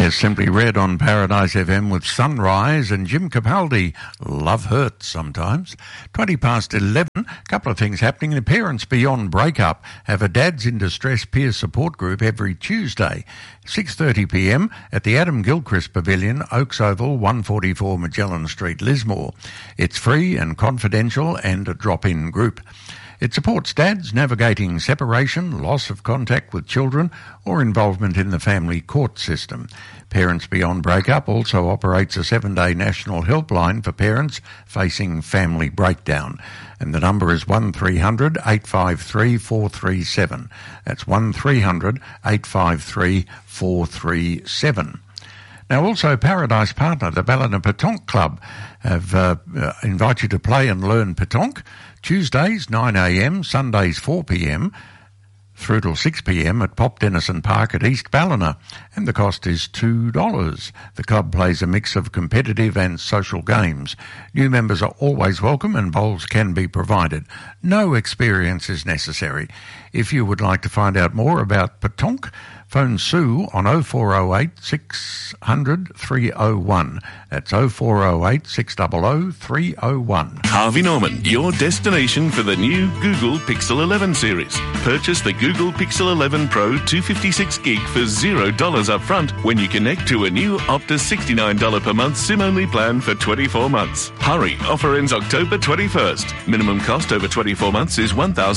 There's Simply Red on Paradise FM with Sunrise and Jim Capaldi. Love hurts sometimes. 20 past 11. A couple of things happening. The Parents Beyond Breakup have a Dads in Distress peer support group every Tuesday, 6:30pm at the Adam Gilchrist Pavilion, Oaks Oval, 144 Magellan Street, Lismore. It's free and confidential and a drop-in group. It supports dads navigating separation, loss of contact with children, or involvement in the family court system. Parents Beyond Breakup also operates a 7-day national helpline for parents facing family breakdown. And the number is 1300 853 437. That's 1300 853 437. Now, also Paradise Partner, the Ballina Petanque Club, have invite you to play and learn petanque. Tuesdays 9am, Sundays 4pm, through till 6pm at Pop Dennison Park at East Ballina, and the cost is $2. The club plays a mix of competitive and social games. New members are always welcome and bowls can be provided. No experience is necessary. If you would like to find out more about petanque, phone Sue on 0408 600 301. That's 0408 600 301. Harvey Norman, your destination for the new Google Pixel 11 series. Purchase the Google Pixel 11 Pro 256GB for $0 up front when you connect to a new Optus $69 per month SIM-only plan for 24 months. Hurry, offer ends October 21st. Minimum cost over 24 months is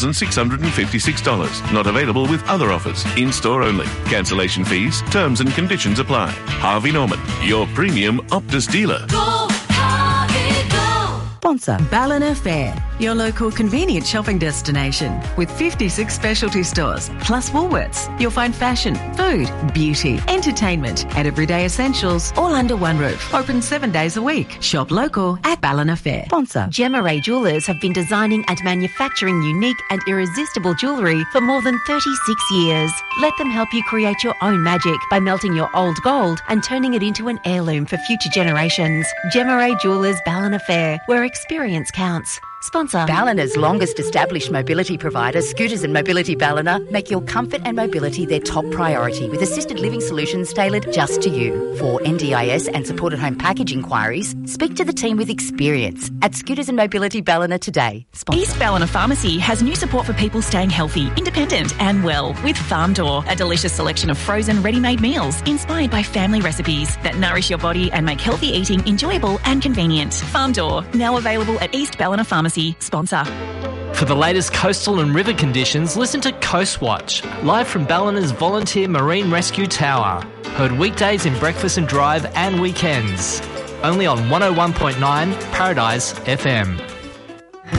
$1,656. Not available with other offers. In-store only. Cancellation fees, terms and conditions apply. Harvey Norman, your premium Optus dealer. Go, Harvey, go! Sponsor Ballina Fair, your local convenient shopping destination with 56 specialty stores plus Woolworths. You'll find fashion, food, beauty, entertainment and everyday essentials all under one roof. Open 7 days a week. Shop local at Ballina Fair. Sponsor Gemma Ray Jewellers have been designing and manufacturing unique and irresistible jewellery for more than 36 years. Let them help you create your own magic by melting your old gold and turning it into an heirloom for future generations. Gemma Ray Jewellers, Ballina Fair, where experience counts. Sponsor Ballina's longest established mobility provider, Scooters and Mobility Ballina, make your comfort and mobility their top priority with assisted living solutions tailored just to you. For NDIS and supported home package inquiries, speak to the team with experience at Scooters and Mobility Ballina today. Sponsor East Ballina Pharmacy has new support for people staying healthy, independent and well with Farm Door, a delicious selection of frozen ready-made meals inspired by family recipes that nourish your body and make healthy eating enjoyable and convenient. Farm Door, now available at East Ballina Pharmacy. Sponsor. For the latest coastal and river conditions, listen to Coast Watch, live from Ballina's Volunteer Marine Rescue Tower. Heard weekdays in Breakfast and Drive and weekends. Only on 101.9 Paradise FM.